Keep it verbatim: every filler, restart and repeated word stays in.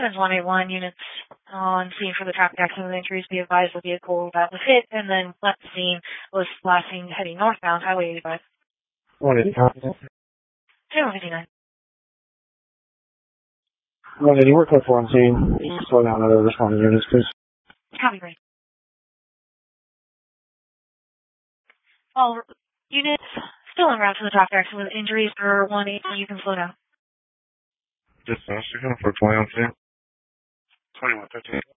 Simmons one eight one, units on scene for the traffic accident with injuries. Be advised the vehicle that was hit and then left the scene was last seen heading northbound, Highway eighty-five. one eighty-five. two fifty-nine. one eighty, we're clear for on scene. Slow down other responding units, please. Copy, great. All units still en route to the traffic accident with injuries for one eighty, you can slow down. Dispatch, you're going for twenty on scene. twenty-one thirteen.